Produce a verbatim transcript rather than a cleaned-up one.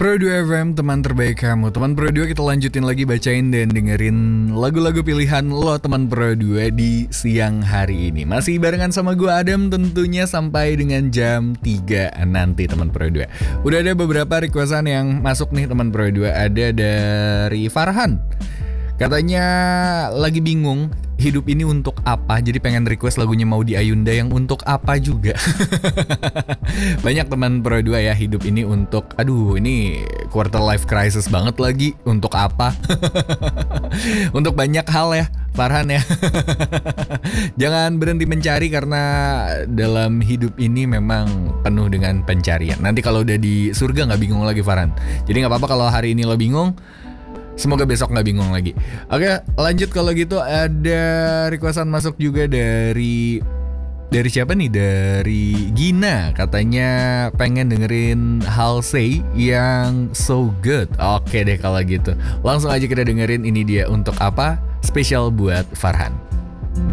Pro dua F M, teman terbaik kamu. Teman Pro dua, kita lanjutin lagi bacain dan dengerin lagu-lagu pilihan lo teman Pro dua di siang hari ini. Masih barengan sama gue Adam tentunya sampai dengan jam tiga nanti teman Pro dua. Udah ada beberapa requestan yang masuk nih teman Pro dua. Ada dari Farhan. Katanya lagi bingung hidup ini untuk apa. Jadi pengen request lagunya Maudy Ayunda yang untuk apa juga. Banyak teman Pro dua ya, hidup ini untuk, aduh ini quarter life crisis banget lagi. Untuk apa? Untuk banyak hal ya Farhan ya. Jangan berhenti mencari karena dalam hidup ini memang penuh dengan pencarian. Nanti kalau udah di surga gak bingung lagi Farhan. Jadi gak apa-apa kalau hari ini lo bingung, semoga besok gak bingung lagi. Oke, lanjut kalau gitu. Ada requestan masuk juga dari Dari siapa nih? Dari Gina. Katanya pengen dengerin Halsey yang So Good. Oke deh kalau gitu, langsung aja kita dengerin. Ini dia untuk apa, spesial buat Farhan.